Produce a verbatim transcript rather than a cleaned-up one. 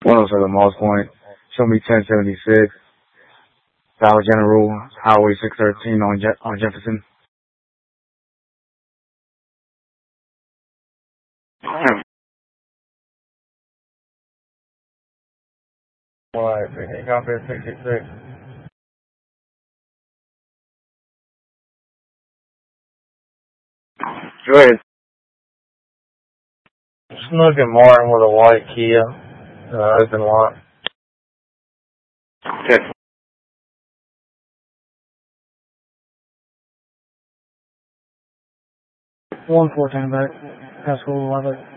one oh seven Moss Point. Show me ten seventy-six. Dollar General, Highway six thirteen on Je- on Jefferson. Alright, copy six six six. Go ahead. Smoking Martin with a white Kia, uh, open lot. Okay. One fourteen back. High school,